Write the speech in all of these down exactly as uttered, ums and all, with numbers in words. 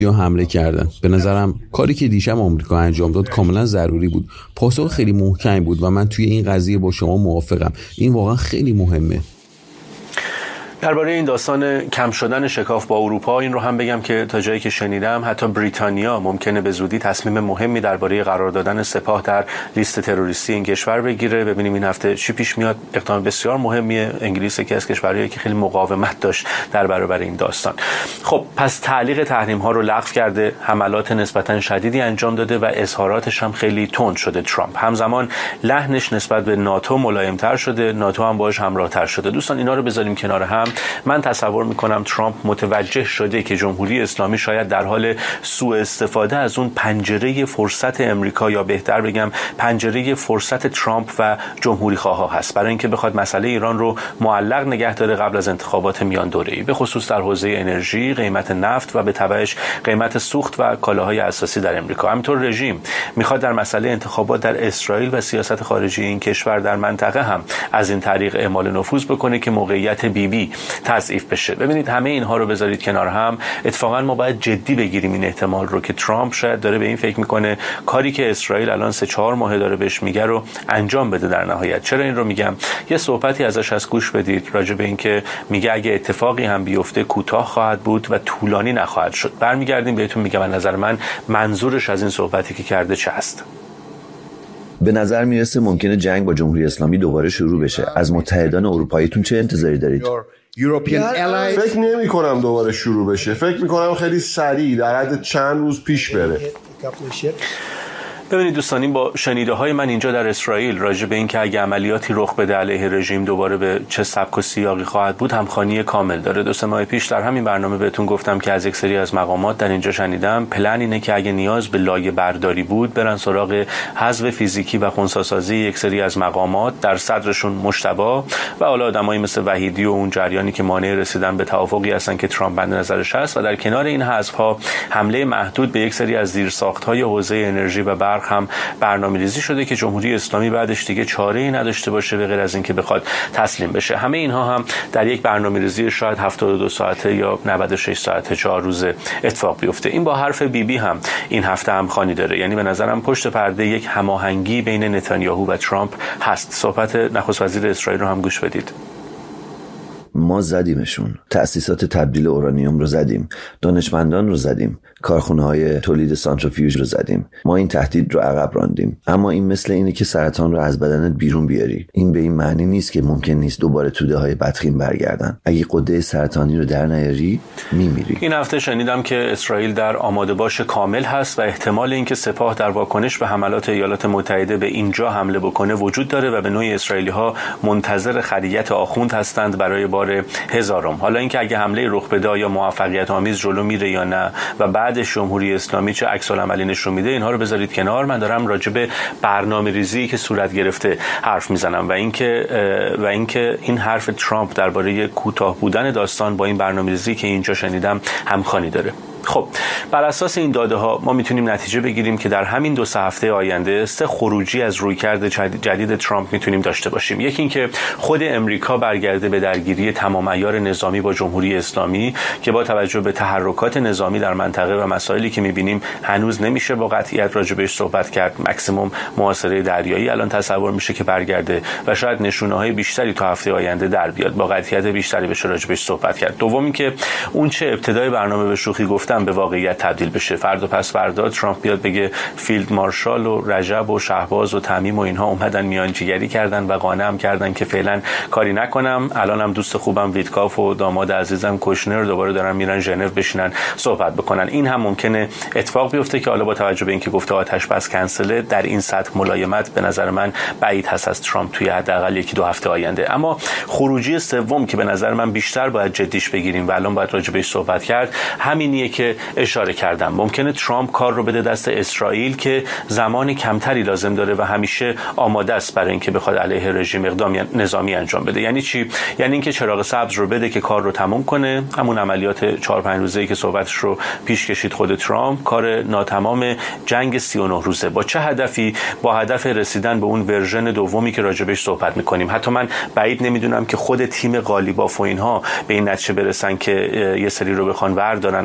یا حمله کردن. به نظرم کاری که دیشب آمریکا انجام داد کاملا ضروری بود. پاسخ خیلی محکم بود و من توی این قضیه با شما موافقم. این واقعا خیلی مهمه. درباره این داستان کم شدن شکاف با اروپا این رو هم بگم که تا جایی که شنیدم حتی بریتانیا ممکنه به زودی تصمیم مهمی درباره قرار دادن سپاه در لیست تروریستی این کشور بگیره. ببینیم این هفته چی پیش میاد. اقدام بسیار مهمیه. انگلیس یکی از کشورهایی که خیلی مقاومت داشت در برابر این داستان. خب پس تعلیق تحریم ها رو لغو کرده، حملات نسبتا شدیدی انجام داده و اظهاراتش هم خیلی تند شده ترامپ. همزمان لحنش نسبت به ناتو ملایم‌تر شده، ناتو هم باهاش همراه‌تر شده. دوستان اینا رو بذاریم کنار هم. من تصور میکنم ترامپ متوجه شده که جمهوری اسلامی شاید در حال سوء استفاده از اون پنجره فرصت امریکا یا بهتر بگم پنجره فرصت ترامپ و جمهوری خواها هست برای اینکه بخواد مسئله ایران رو معلق نگه داره قبل از انتخابات میان دوره‌ای، به خصوص در حوزه انرژی، قیمت نفت و به تبعش قیمت سوخت و کالاهای اساسی در امریکا. همینطور رژیم میخواد در مسئله انتخابات در اسرائیل و سیاست خارجی این کشور در منطقه هم از این طریق اعمال نفوذ بکنه که موقعیت بی بی تضعیف بشه. ببینید همه اینها رو بذارید کنار هم، اتفاقا ما باید جدی بگیریم این احتمال رو که ترامپ شاید داره به این فکر میکنه کاری که اسرائیل الان سه چهار ماه داره بهش میگه رو انجام بده در نهایت. چرا این رو میگم؟ یه صحبتی ازش از گوش بدید راجع به این که میگه اگه اتفاقی هم بیفته کوتاه خواهد بود و طولانی نخواهد شد. برمیگردیم بهتون میگم از نظر من منظورش از این صحبتی که کرده چه است. به نظر میرسه ممکنه جنگ با جمهوری اسلامی دوباره شروع بشه. از متحدان اروپاییتون چه انتظاری دارید؟ فکر نمی کنم دوباره شروع بشه. فکر می کنم خیلی سریع در حد چند روز پیش بره. ببینید دوستان، این با شنیده های من اینجا در اسرائیل راجع به این که اگه عملیاتی رخ بده علیه رژیم دوباره به چه سبک و سیاقی خواهد بود همخوانی کامل داره. دو سه ماه پیش در همین برنامه بهتون گفتم که از یک سری از مقامات در اینجا شنیدم پلن اینه که اگه نیاز به لایه برداری بود برن سراغ حذف فیزیکی و خنثی‌سازی یک سری از مقامات، در صدرشون مجتبی و حالا آدمایی مثل وحیدی و اون جریانی که مانع رسیدن به توافقی هستن که ترامپ بند نظرش هست و در کنار این حذف‌ها حمله محدود به یک سری از زیرساخت‌های حوزه انرژی و برق هم برنامه‌ریزی شده که جمهوری اسلامی بعدش دیگه چاره‌ای نداشته باشه به غیر از اینکه بخواد تسلیم بشه. همه اینها هم در یک برنامه‌ریزی شاید هفتاد و دو ساعته یا نود و شش ساعته چهار روزه اتفاق بیفته. این با حرف بی بی هم این هفته همخوانی داره. یعنی به نظرم پشت پرده یک هماهنگی بین نتانیاهو و ترامپ هست. صحبت نخست وزیر اسرائیل رو هم گوش بدید. ما زدیمشون، تأسیسات تبدیل اورانیوم رو زدیم، دانشمندان رو زدیم، کارخونه های تولید سانتریفیوژ رو زدیم. ما این تهدید رو عقب راندیم. اما این مثل اینه که سرطان رو از بدنت بیرون بیاری. این به این معنی نیست که ممکن نیست دوباره توده های بدخیم برگردن. اگه غده سرطانی رو در نیاری میمیری. این هفته شنیدم که اسرائیل در آماده باش کامل هست و احتمال اینکه سپاه در واکنش به حملات ایالات متحده به اینجا حمله بکنه وجود داره و به نوعی اسرائیلی ها منتظر خریت آخوند هستند برای بار هزارم. حالا اینکه اگه حمله رخ بده یا موفقیت آمیز جلو میره یا نه و بعدش جمهوری اسلامی چه عکس العملی نشون میده، اینها رو بذارید کنار. من دارم راجع به برنامه‌ریزی که صورت گرفته حرف میزنم و اینکه و اینکه این حرف ترامپ درباره کوتاه بودن داستان با این برنامه‌ریزی که اینجا شنیدم همخوانی داره. خب بر اساس این داده ها ما میتونیم نتیجه بگیریم که در همین دو سه هفته آینده سه خروجی از رویکرد جدید ترامپ میتونیم داشته باشیم. یکی اینکه خود امریکا برگرده به درگیری تمام عیار نظامی با جمهوری اسلامی که با توجه به تحرکات نظامی در منطقه و مسائلی که میبینیم هنوز نمیشه با قطعیت راجبش صحبت کرد. ماکسیمم محاصره دریایی الان تصور میشه که برگرده و شاید نشونه‌های بیشتری تا هفته آینده در بیاد، با قطعیت بیشتری بشه راجبش صحبت کرد. دوم اینکه اون چه ابتدای برنامه به شوخی گفتم به واقعیت تبدیل بشه. فردا پس فردا ترامپ بیاد بگه فیلد مارشال و رجب و شهباز و تمیم و اینها اومدن میانجیگری کردن و قانعم کردن که فعلا کاری نکنم. الانم دوست خوبم ویتکاف و داماد عزیزم کوشنر دوباره دارن میرن ژنو بشینن صحبت بکنن. این هم ممکنه اتفاق بیفته که حالا با توجه به اینکه گفته آتش بس کنسله در این سطح ملایمت به نظر من بعید هست از ترامپ توی حداقل یکی دو هفته آینده. اما خروجی سوم که به نظر من بیشتر باید جدیش بگیریم و الان باید راجع بهش صحبت کرد همینیه که اشاره کردم. ممکنه ترامپ کار رو بده دست اسرائیل که زمان کمتری لازم داره و همیشه آماده است برای اینکه بخواد علیه رژیم اقدام نظامی انجام بده. یعنی چی؟ یعنی اینکه چراغ سبز رو بده که کار رو تموم کنه، همون عملیات چهار پنج روزه‌ای که صحبتش رو پیش کشید خود ترامپ، کار ناتمام جنگ سی و نه روزه. با چه هدفی؟ با هدف رسیدن به اون ورژن دومی که راجبش صحبت می‌کنیم. حتی من بعید نمیدونم که خود تیم قالیباف و اینها به این نتیجه برسن که یه سری رو بخوان وردارن از سر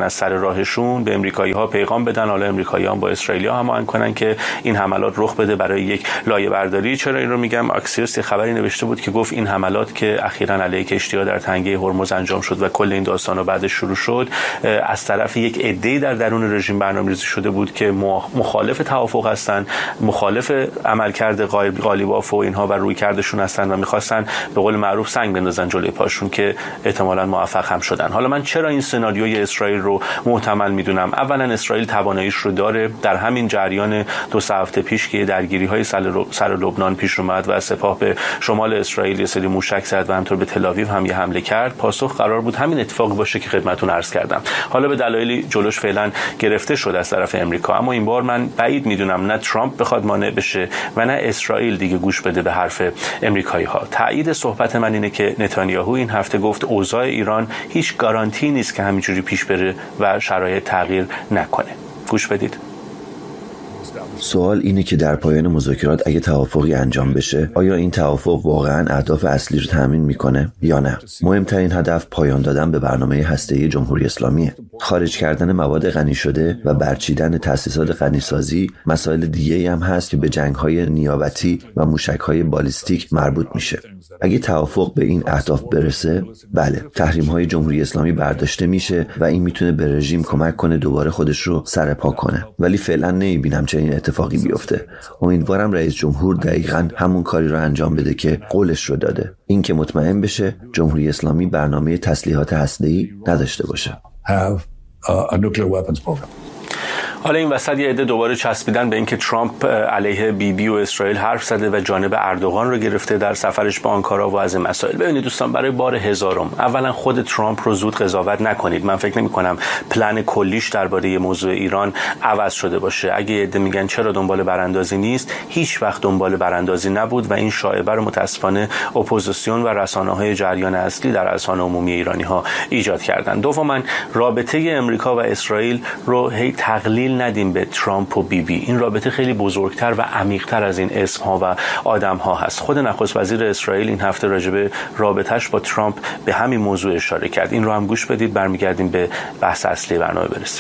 راهشون به امریکایی‌ها پیغام بدن، حالا امریکایی‌ها با اسرائیلی‌ها هماهنگ کنن که این حملات رخ بده برای یک لایه برداری. چرا این رو میگم؟ اکسیوس خبری نوشته بود که گفت این حملات که اخیراً علیه کشتی‌ها در تنگه هرمز انجام شد و کل این داستانا بعدش شروع شد، از طرف یک عده‌ای در درون رژیم برنامه‌ریزی شده بود که مخالف توافق هستن، مخالف عملکرد قالیباف و اینها و رویکردشون هستن و می‌خواستن به قول معروف سنگ بندازن جلوی پاشون که احتمالاً موفق هم شدن. حالا من چرا این سناریوی اسرائیل رو محتمل میدونم؟ اولا اسرائیل تواناییش رو داره. در همین جریان دو سه هفته پیش که درگیری‌های سر لبنان پیش اومد و سپاه به شمال اسرائیل یه سری موشک زد و همینطور به تل‌آویو هم یه حمله کرد، پاسخ قرار بود همین اتفاق باشه که خدمتتون عرض کردم. حالا به دلایلی جلوش فعلا گرفته شد از طرف امریکا، اما این بار من بعید میدونم نه ترامپ بخواد مانع بشه و نه اسرائیل دیگه گوش بده به حرف امریکایی‌ها. تایید صحبت من اینه که نتانیاهو این هفته گفت اوضاع ایران هیچ گارانتی نیست که همینجوری پیش بره و شرایط تغییر نکنه. گوش بدید. سوال اینه که در پایان مذاکرات اگه توافقی انجام بشه، آیا این توافق واقعاً اهداف اصلی رو تامین میکنه یا نه؟ مهمترین هدف پایان دادن به برنامه هسته‌ای جمهوری اسلامیه. خارج کردن مواد غنی شده و برچیدن تأسیسات غنیسازی مسائل دیگه‌ای هم هست که به جنگ‌های نیابتی و موشک‌های بالیستیک مربوط میشه. اگه توافق به این اهداف برسه، بله، تحریم‌های جمهوری اسلامی برداشته میشه و این میتونه به رژیم کمک کنه دوباره خودش رو سرپا کنه. ولی فعلا نمیبینم چه این اتفاقی بیفته. امیدوارم رئیس جمهور دقیقاً همون کاری رو انجام بده که قولش رو داده. این که مطمئن بشه جمهوری اسلامی برنامه تسلیحات هسته‌ای نداشته باشه. حالا این وسط یه عده دوباره چسبیدن به اینکه ترامپ علیه بیبی و اسرائیل حرف زده و جانب اردوغان رو گرفته در سفرش به آنکارا و از این مسائل. ببینید دوستان، برای بار هزارم اولا خود ترامپ رو زود قضاوت نکنید. من فکر نمی کنم پلن کلیش درباره موضوع ایران عوض شده باشه. اگه یه عده میگن چرا دنبال براندازی نیست، هیچ وقت دنبال براندازی نبود و این شایعه رو متاسفانه اپوزیسیون و رسانه‌های جریان اصلی در اذهان عمومی ایرانی‌ها ایجاد کردن. دوما رابطه امریکا و اسرائیل رو هی تقلیل ندیم به ترامپ و بیبی. این رابطه خیلی بزرگتر و عمیق‌تر از این اسم‌ها و آدم‌ها هست. خود نخست وزیر اسرائیل این هفته راجع به رابطه‌اش با ترامپ به همین موضوع اشاره کرد. این رو هم گوش بدید، برمیگردیم به بحث اصلی برنامه برسیم.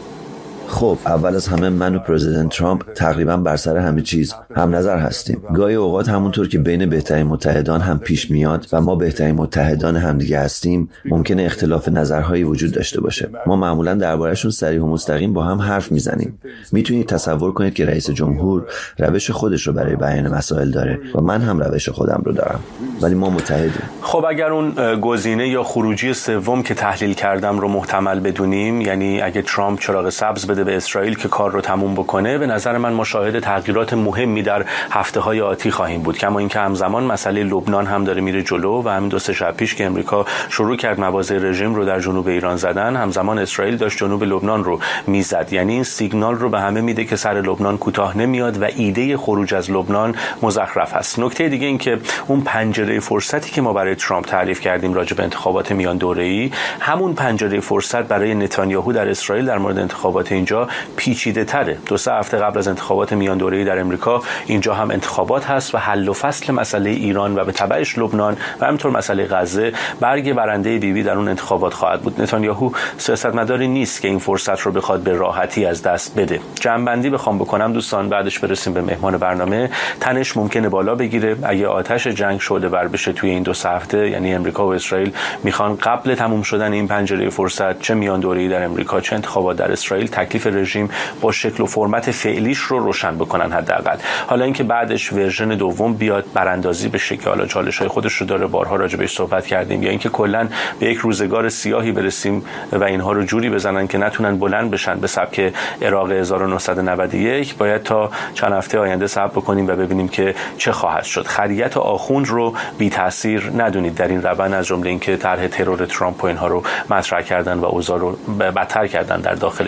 خب اول از همه من و پرزیدنت ترامپ تقریبا بر سر همه چیز هم نظر هستیم. گاهی اوقات همونطور که بین بهترین متحدان هم پیش میاد و ما بهترین متحدان همدیگه هستیم، ممکنه اختلاف نظرهایی وجود داشته باشه. ما معمولا دربارهشون صریح و مستقیم با هم حرف میزنیم. میتونید تصور کنید که رئیس جمهور روش خودش رو برای بیان مسائل داره و من هم روش خودم رو دارم، ولی ما متحدیم. خب اگر اون گزینه یا خروجی سوم که تحلیل کردم رو محتمل بدونیم، یعنی اگه ترامپ چراغ سبز بده به اسرائیل که کار رو تموم بکنه، به نظر من ما شاهد تغییرات مهمی در هفته‌های آتی خواهیم بود. کما اینکه همزمان مسئله لبنان هم داره میره جلو و همین دو سه شب پیش که امریکا شروع کرد مواضع رژیم رو در جنوب ایران زدن، همزمان اسرائیل داشت جنوب لبنان رو میزد. یعنی این سیگنال رو به همه میده که سر لبنان کوتاه نمیاد و ایده خروج از لبنان مزخرف است. نکته دیگه این که اون پنجره فرصتی که ما برای ترامپ تعریف کردیم راجع به انتخابات میان دوره‌ای، همون پنجره فرصت برای نتانیاهو در اسرائیل در مورد انتخابات اینجا پیچیده تره. دو سه هفته قبل از انتخابات میان دوره‌ای در امریکا اینجا هم انتخابات هست و حل و فصل مسئله ایران و به تبعش لبنان و همینطور مسئله غزه برگ برنده بیبی در اون انتخابات خواهد بود. نتانیاهو سیاستمداری نیست که این فرصت رو بخواد به راحتی از دست بده. جمع‌بندی بخوام بکنم دوستان، بعدش برسیم به مهمان برنامه، تنش ممکنه بالا بگیره اگه آتش جنگ شعله ور بشه توی این دو سه هفته. یعنی امریکا و اسرائیل میخوان قبل تموم شدن این پنجره فرصت، چه میان دوره‌ای در امریکا چه انتخابات در اسرائیل، تکلیف رژیم با شکل و فرمت فعلیش رو روشن بکنن حداقل. حالا اینکه بعدش ورژن دوم بیاد براندازی به شکل حالا چالش‌های خودش رو داره، بارها راجع بهش صحبت کردیم، یا اینکه کلاً به یک روزگار سیاهی برسیم و اینها رو جوری بزنن که نتونن بلند بشن به سبک عراق هزار و نهصد و نود و یک، باید تا چند هفته آینده صبر بکنیم و ببینیم که چه خواهد شد. خریت آخوند رو بی تاثیر ندونید در این روند، از جمله اینکه طرح ترور ترامپ و اینها رو مطرح کردن و اوضاع رو بدتر کردن در داخل کشور.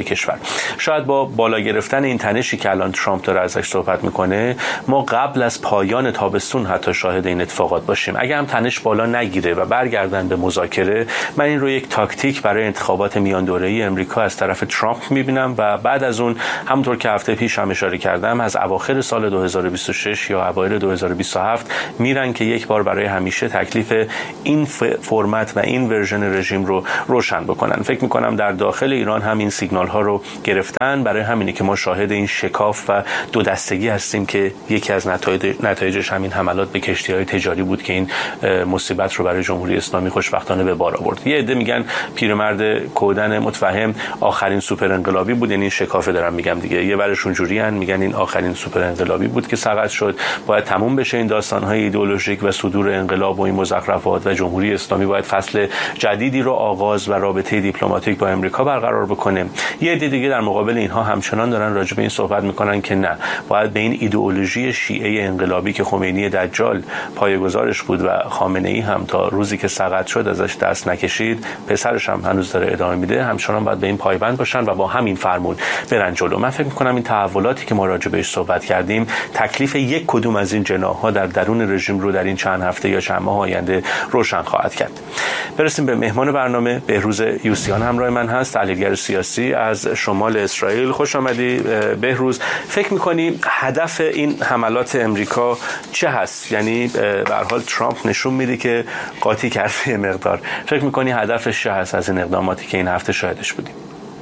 شاید با بالا گرفتن این تنشی که الان ترامپ داره ازش صحبت میکنه ما قبل از پایان تابستون حتی شاهد این اتفاقات باشیم. اگه هم تنش بالا نگیره و برگردن به مذاکره، من این رو یک تاکتیک برای انتخابات میان دوره‌ای امریکا از طرف ترامپ میبینم و بعد از اون همونطور که هفته پیش هم اشاره کردم از اواخر سال دو هزار و بیست و شش یا اوایل دو هزار و بیست و هفت میرن که یک بار برای همیشه تکلیف این فرمت و این ورژن رژیم رو روشن بکنن. فکر میکنم در داخل ایران هم این سیگنال ها رو گرفتن، برای همینه که ما شاهد این شکاف و دو دستگی هستیم که یکی از نتایج نتایجش همین حملات به کشتی‌های تجاری بود که این مصیبت رو برای جمهوری اسلامی خوشبختانه به بار آورد. یه عده میگن پیرمرد کودن متفهم آخرین سوپر انقلابی بود، یعنی شکافه دارم میگم دیگه. یه ورشون جوریان میگن این آخرین سوپر انقلابی بود که سقط شد، باید تموم بشه این داستان‌های ایدئولوژیک و صدور انقلاب و این مزخرفات و جمهوری اسلامی باید فصل جدیدی رو آغاز و رابطه دیپلماتیک با امریکا برقرار بکنه. یه عده دیگه در مقابل اینها همچنان دارن راجع به این صحبت میکنن که نه، باید به این ایدئولوژی شیعه انقلابی که خمینی دجال پایه‌گذارش بود و خامنه‌ای هم تا روزی که سقط شد ازش دست نکشید، پسرش هم هنوز داره ادامه میده، همچنان باید به این پایبند باشن و با همین فرمون برن جلو. من فکر میکنم این تحولاتی که ما راجع بهش صحبت کردیم تکلیف یک کدوم از این جناح‌ها در درون رژیم رو در این چند هفته یا چند ماه آینده روشن خواهد کرد. برسیم به مهمان برنامه. بهروز یوسیان همراه من هست، تحلیلگر سیاسی از شمال اسرائیل. خوش آمدی بهروز. فکر می‌کنی هدف این حملات امریکا چه هست؟ یعنی به هر حال ترامپ نشون میده که قاطی کرده یه مقدار. فکر می‌کنی هدفش چه هست از این اقداماتی که این هفته شاهدش بودیم؟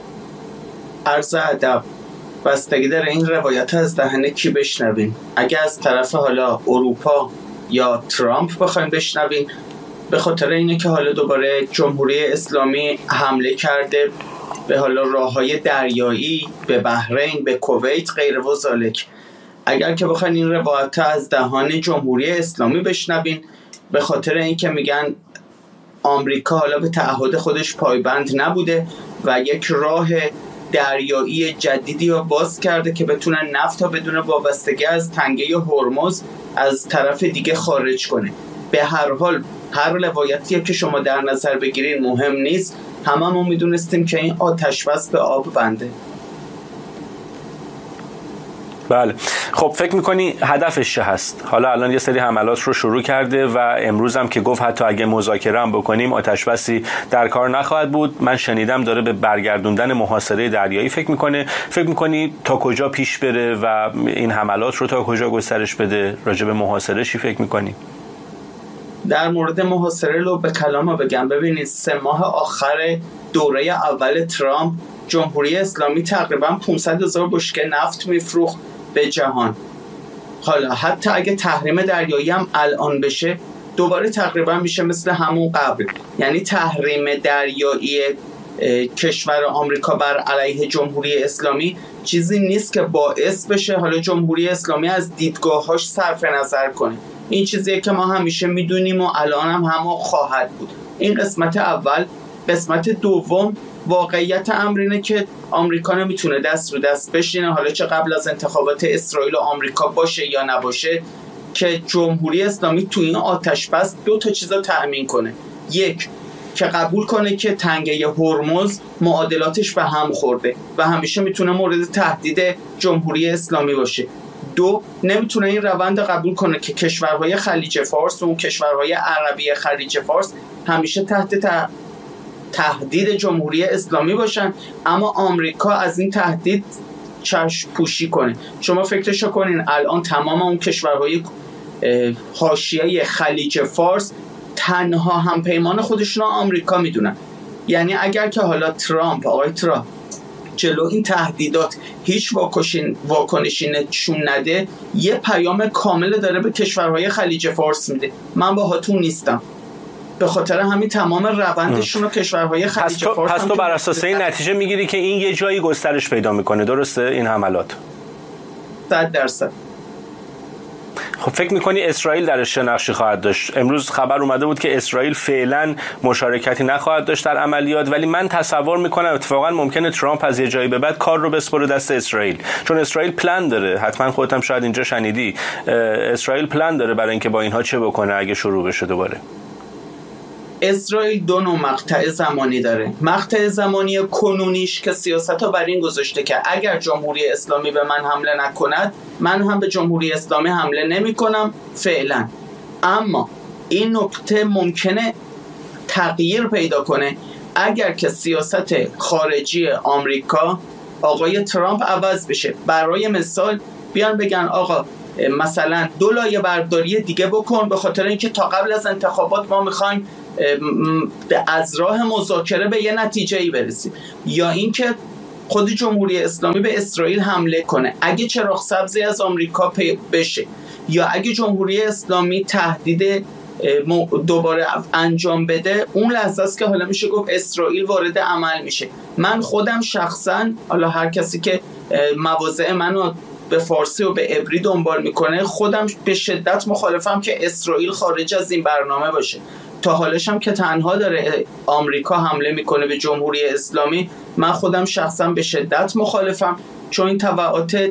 عرض ادب، بستگی داره این روایت از دهن کی بشنویم. اگه از طرف حالا اروپا یا ترامپ بخوایم بشنویم، به خاطر اینه که حالا دوباره جمهوری اسلامی حمله کرده به حالا راههای دریایی، به بحرین، به کویت، غیر و ذالک. اگر که بخواین این روایت از دهان جمهوری اسلامی بشنوین، به خاطر اینکه میگن آمریکا حالا به تعهد خودش پایبند نبوده و یک راه دریایی جدیدی رو باز کرده که بتونن نفت ها بدون وابستگی از تنگه هرمز از طرف دیگه خارج کنه. به هر حال هر روایتی که شما در نظر بگیرین مهم نیست، هممون میدونستیم که این آتش بس به آب بنده. بله. خب فکر میکنی هدفش چه هست؟ حالا الان یه سری حملات رو شروع کرده و امروز هم که گفت حتی اگه مذاکره هم بکنیم آتش بسی در کار نخواهد بود. من شنیدم داره به برگردوندن محاصره دریایی فکر میکنه. فکر میکنی تا کجا پیش بره و این حملات رو تا کجا گسترش بده؟ راجع به محاصره چی فکر میکنی؟ در مورد محاصره رو به کلام بگم. ببینید سه ماه آخر دوره اول ترامپ جمهوری اسلامی تقریبا پانصد هزار بشکه نفت میفروخت به جهان. حالا حتی اگه تحریم دریایی هم الان بشه دوباره تقریبا میشه مثل همون قبل. یعنی تحریم دریایی کشور آمریکا بر علیه جمهوری اسلامی چیزی نیست که باعث بشه حالا جمهوری اسلامی از دیدگاهاش صرف نظر کنه. این چیزیه که ما همیشه میدونیم و الان هم همون خواهد بود. این قسمت اول. قسمت دوم، واقعیت امر اینه که آمریکا نمیتونه دست رو دست بشینه، حالا چه قبل از انتخابات اسرائیل و آمریکا باشه یا نباشه، که جمهوری اسلامی تو این آتش بس دو تا چیزا تأمین کنه. یک، که قبول کنه که تنگه هرمز معادلاتش به هم خورده و همیشه میتونه مورد تهدید جمهوری اسلامی باشه. دو، نمیتونه این روند قبول کنه که کشورهای خلیج فارس و اون کشورهای عربی خلیج فارس همیشه تحت ت... تهدید جمهوری اسلامی باشن، اما آمریکا از این تهدید چشم پوشی کنه. شما فکرشو کنین الان تمام اون کشورهای حاشیه خلیج فارس تنها همپیمان خودشون رو آمریکا میدونن. یعنی اگر که حالا ترامپ آقای ترامپ جلو این تهدیدات هیچ واکنشی نشون نده، یه پیام کامل داره به کشورهای خلیج فارس میده: من باهاتون نیستم. به خاطر همین تمام روندشون رو کشورهای خلیج فارس پس تو بر اساس این نتیجه میگیری که این یه جایی گسترش پیدا میکنه، درسته این حملات؟ صد درصد. خب فکر میکنی اسرائیل درش چه نقشی خواهد داشت؟ امروز خبر اومده بود که اسرائیل فعلا مشارکتی نخواهد داشت در عملیات، ولی من تصور میکنم اتفاقا ممکنه ترامپ از یه جایی به بعد کار رو بسپره دست اسرائیل، چون اسرائیل پلن داره. حتما خودت هم شاید اینجا شنیدی اسرائیل پلن داره برای اینکه با اینها چه بکنه اگه شروع بشه دوباره. اسرائیل دو نوع مقطع زمانی داره. مقطع زمانی کنونیش که سیاست‌ها بر این گذاشته که اگر جمهوری اسلامی به من حمله نکند، من هم به جمهوری اسلامی حمله نمی‌کنم فعلا. اما این نکته ممکنه تغییر پیدا کنه اگر که سیاست خارجی آمریکا آقای ترامپ عوض بشه. برای مثال بیان بگن آقا مثلا دو لایه برداری دیگه بکن به خاطر اینکه تا قبل از انتخابات ما میخوایم از راه مذاکره به یه نتیجه‌ای برسیم، یا اینکه خود جمهوری اسلامی به اسرائیل حمله کنه اگه چراغ سبزی از آمریکا بشه، یا اگه جمهوری اسلامی تهدید دوباره انجام بده، اون لحظه است که حالا میشه گفت اسرائیل وارد عمل میشه. من خودم شخصا، حالا هر کسی که مواضع منو به فارسی و به عبری دنبال میکنه، خودم به شدت مخالفم که اسرائیل خارج از این برنامه باشه. تا حالش هم که تنها داره آمریکا حمله میکنه به جمهوری اسلامی، من خودم شخصا به شدت مخالفم، چون این تبعات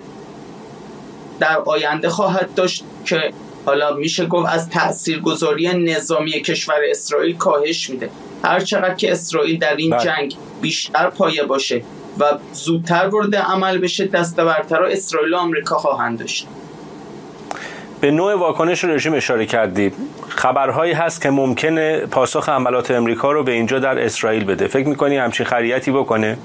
در آینده خواهد داشت که حالا میشه گفت از تاثیرگذاری نظامی کشور اسرائیل کاهش میده. هر چقدر که اسرائیل در این بله. جنگ بیشتر پایه باشه و زودتر وارد عمل بشه، دستاوردتر اسرائیل و آمریکا خواهند داشت. به نوع واکنش رژیم اشاره کردید. خبرهایی هست که ممکنه پاسخ حملات امریکا رو به اینجا در اسرائیل بده. فکر میکنی همچین خریتی بکنه؟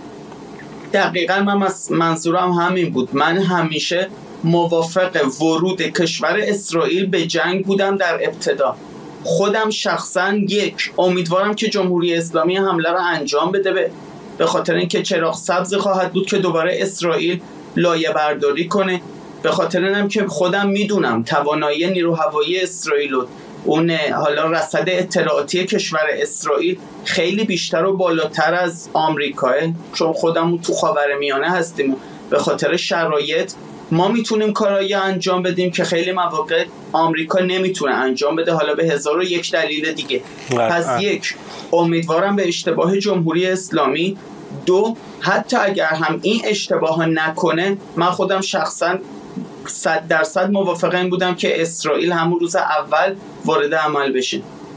دقیقاً من منظورم همین بود. من همیشه موافق ورود کشور اسرائیل به جنگ بودم در ابتدا. خودم شخصا یک امیدوارم که جمهوری اسلامی حمله رو انجام بده، به به خاطر اینکه چراغ سبز خواهد بود که دوباره اسرائیل لایه برداری کنه. به خاطر اینم که خودم میدونم توانایی نیرو هوایی اسرائیل و اون حالا رصد اطلاعاتی کشور اسرائیل خیلی بیشتر و بالاتر از آمریکاه، چون خودمون تو خاورمیانه هستیم. به خاطر شرایط ما میتونیم کارایی انجام بدیم که خیلی مواقع آمریکا نمیتونه انجام بده، حالا به هزار و یک دلیل دیگه. پس یک، امیدوارم به اشتباه جمهوری اسلامی. دو، حتی اگر هم این اشتباه نکنه، من خودم شخصا صد درصد موافق این بودم که اسرائیل همون روز اول وارد عمل بشه.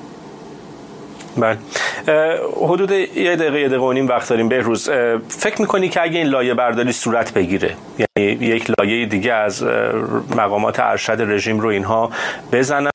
بله، حدود یه دقیقه یه دقیقه و نیم وقت داریم. بهروز، فکر میکنی که اگه این لایه برداری صورت بگیره، یعنی یک لایه دیگه از مقامات ارشد رژیم رو اینها بزنن،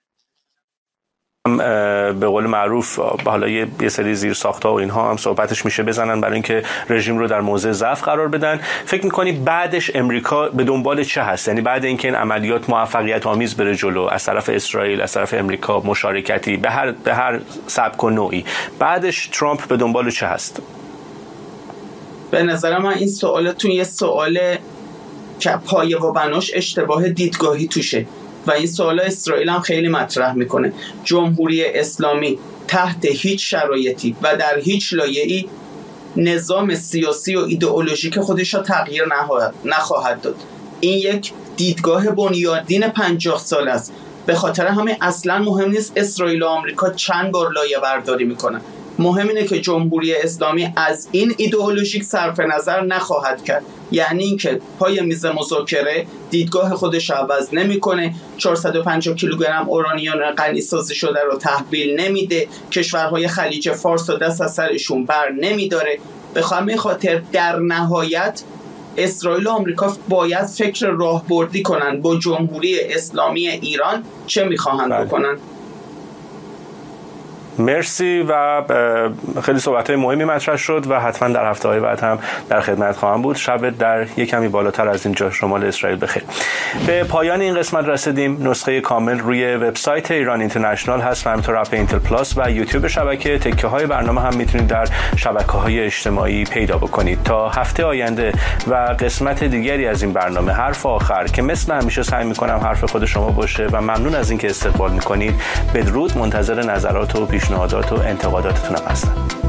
به قول معروف حالا یه سری زیر ساخت‌ها و اینها هم صحبتش میشه بزنن برای اینکه رژیم رو در موضع ضعف قرار بدن، فکر میکنی بعدش امریکا به دنبال چه هست؟ یعنی بعد اینکه این عملیات موفقیت آمیز بره جلو از طرف اسرائیل، از طرف امریکا، مشارکتی به هر به هر سبک و نوعی، بعدش ترامپ به دنبال چه هست؟ به نظر من این سوالتون یه سوال که پایه و بناش اشتباه دیدگاهی توشه و این سوال اسرائیل هم خیلی مطرح میکنه. جمهوری اسلامی تحت هیچ شرایطی و در هیچ لایه‌ای نظام سیاسی و ایدئولوژیک خودش را تغییر نخواهد داد. این یک دیدگاه بنیادین پنجاه سال است. به خاطر همین اصلا مهم نیست اسرائیل و آمریکا چند بار لایه برداری میکنن. مهم اینه که جمهوری اسلامی از این ایدئولوژیک صرف نظر نخواهد کرد، یعنی اینکه پای میز مذاکره دیدگاه خودش عوض نمیکنه، چهارصد و پنجاه کیلوگرم اورانیوم غنی سازی شده رو تحویل نمیده، کشورهای خلیج فارس و دست از سرشون بر نمیداره. به همین خاطر در نهایت اسرائیل و آمریکا باید فکر راهبردی کنن با جمهوری اسلامی ایران چه میخواهند بکنن. مرسی و خیلی صحبت‌های مهمی مطرح شد و حتما در هفته‌های بعد هم در خدمت خواهم بود. شب در یک کمی بالاتر از اینجا شمال اسرائیل بخیر. به پایان این قسمت رسیدیم. نسخه کامل روی وبسایت ایران اینترنشنال هست و همینطور اپ اینتل پلاس و یوتیوب شبکه. تکه‌های برنامه هم میتونید در شبکه‌های اجتماعی پیدا بکنید. تا هفته آینده و قسمت دیگری از این برنامه حرف آخر که مثل همیشه سعی می‌کنم حرف خود شما باشه و ممنون از اینکه استقبال می‌کنید. بدرود، منتظر نظرات و پیشنهادات و انتقاداتتون هستم.